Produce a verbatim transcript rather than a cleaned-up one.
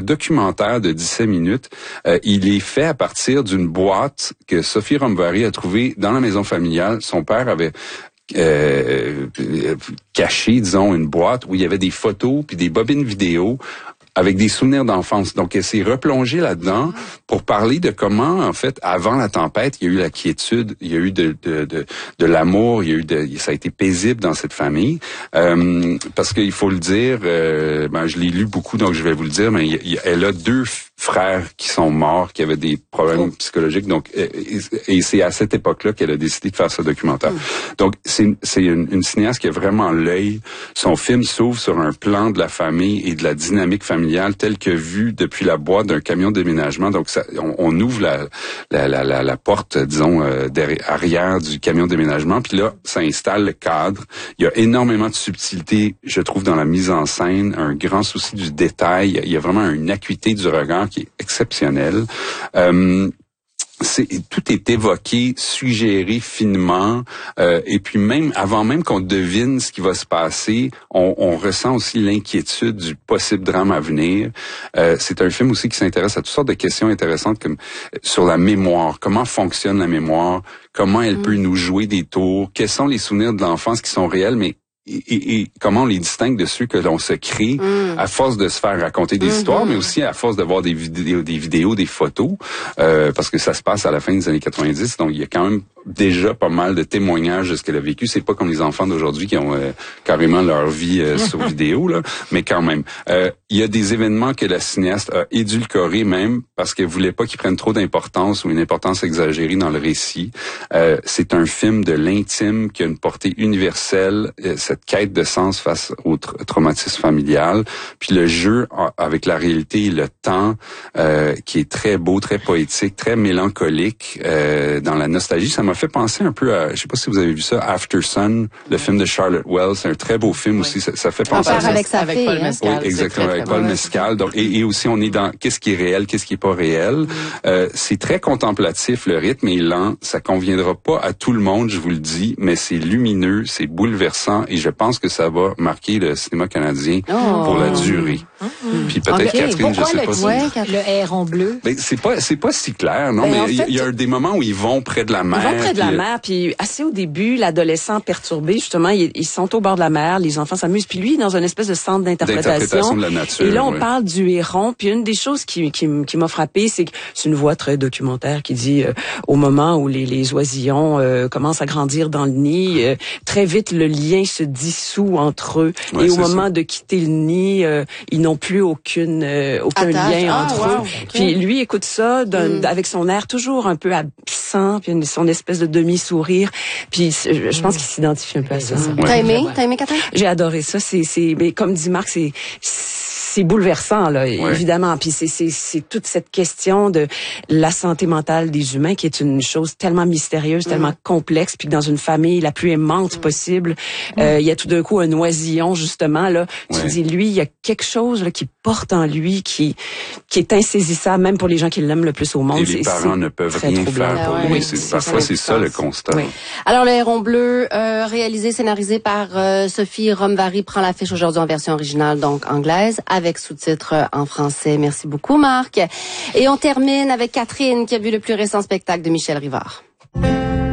documentaire de dix-sept minutes, euh, il est fait à partir d'une boîte que Sophie Romvari a trouvée dans la maison familiale. Son père avait euh, caché, disons, une boîte où il y avait des photos puis des bobines vidéo avec des souvenirs d'enfance. Donc, elle s'est replongée là-dedans pour parler de comment, en fait, avant la tempête, il y a eu la quiétude, il y a eu de de de, de l'amour, il y a eu de, ça a été paisible dans cette famille. Euh, parce qu'il faut le dire, euh, ben je l'ai lu beaucoup, donc je vais vous le dire, mais il, il, elle a deux frères qui sont morts, qui avaient des problèmes oh. psychologiques. Donc, et, et c'est à cette époque-là qu'elle a décidé de faire ce documentaire. Mm. Donc, c'est c'est une, une cinéaste qui a vraiment l'œil. Son film s'ouvre sur un plan de la famille et de la dynamique familiale tel que vu depuis la boîte d'un camion de déménagement. Donc, ça, on, on ouvre la, la, la, la, la porte, disons, euh, derrière, arrière du camion de déménagement. Puis là, ça installe le cadre. Il y a énormément de subtilité, je trouve, dans la mise en scène, un grand souci du détail. Il y a vraiment une acuité du regard qui est exceptionnelle. Euh, C'est, tout est évoqué, suggéré finement, euh, et puis même avant même qu'on devine ce qui va se passer, on, on ressent aussi l'inquiétude du possible drame à venir. Euh, c'est un film aussi qui s'intéresse à toutes sortes de questions intéressantes comme sur la mémoire, comment fonctionne la mémoire, comment elle mmh. peut nous jouer des tours, quels sont les souvenirs de l'enfance qui sont réels, mais Et, et, et comment on les distingue de ceux que l'on se crée mm. à force de se faire raconter des mm-hmm. histoires, mais aussi à force de voir des vidéos, des vidéos, des photos, euh, parce que ça se passe à la fin des années quatre-vingt-dix, donc il y a quand même déjà pas mal de témoignages de ce qu'elle a vécu. C'est pas comme les enfants d'aujourd'hui qui ont euh, carrément leur vie euh, sur vidéo, là, mais quand même. Euh, il y a des événements que la cinéaste a édulcorés même parce qu'elle voulait pas qu'ils prennent trop d'importance ou une importance exagérée dans le récit. Euh, c'est un film de l'intime qui a une portée universelle, euh, cette quête de sens face au tra- traumatisme familial, puis le jeu avec la réalité et le temps euh, qui est très beau, très poétique, très mélancolique euh, dans la nostalgie. Ça m'a fait penser un peu à, je sais pas si vous avez vu ça, After Sun, le film de Charlotte Wells. C'est un très beau film oui. aussi. Ça, ça fait penser à ça. Avec sa fille, Paul Mescal. Oui, exactement, très, avec très Paul Mescal. Donc, et, et aussi, on est dans qu'est-ce qui est réel, qu'est-ce qui est pas réel. Mm. Euh, c'est très contemplatif, le rythme est lent. Ça conviendra pas à tout le monde, je vous le dis, mais c'est lumineux, c'est bouleversant et je pense que ça va marquer le cinéma canadien oh. pour la durée. Mm. Puis peut-être okay. Catherine, Pourquoi je sais le pas si... si... Le héron bleu. Ben, c'est pas, c'est pas si clair, non, ben, mais il y, y a des moments où ils vont près de la mer. Ils vont près de la puis... mer, puis assez au début, l'adolescent perturbé, justement, ils, ils sont au bord de la mer, les enfants s'amusent, puis lui, dans une espèce de centre d'interprétation. D'interprétation de la nature. Et là, on oui. parle du héron, puis une des choses qui, qui, qui m'a frappée, c'est que c'est une voix très documentaire qui dit, euh, au moment où les, les oisillons euh, commencent à grandir dans le nid, euh, très vite, le lien se dissout entre eux. Ouais, et au moment ça. de quitter le nid, euh, ils n'ont plus aucune, euh, aucun Attache. lien ah, entre wow, eux. Okay. Puis lui écoute ça mm. avec son air toujours un peu absent, puis son espèce de demi-sourire. Puis je, je pense qu'il s'identifie un peu à ça. Ouais. T'as aimé? T'as aimé, Catherine? J'ai adoré ça. C'est, c'est, mais comme dit Marc, c'est, c'est bouleversant, là, ouais. évidemment. Puis c'est, c'est, c'est toute cette question de la santé mentale des humains qui est une chose tellement mystérieuse, mm. tellement complexe. Puis dans une famille la plus aimante mm. possible, il mm. euh, y a tout d'un coup un oisillon, justement, là. Ouais. Tu dis, lui, il y a quelque chose là, qui porte en lui, qui, qui est insaisissable, même pour les gens qui l'aiment le plus au monde. Et les c'est, parents c'est ne peuvent rien troublant. faire pour ah, lui. Ouais. C'est, c'est parfois, c'est ça le constat. Oui. Alors, Le Héron bleu, euh, réalisé, scénarisé par euh, Sophie Romvari, prend l'affiche aujourd'hui en version originale, donc anglaise, avec sous-titres en français. Merci beaucoup, Marc. Et on termine avec Catherine, qui a vu le plus récent spectacle de Michel Rivard.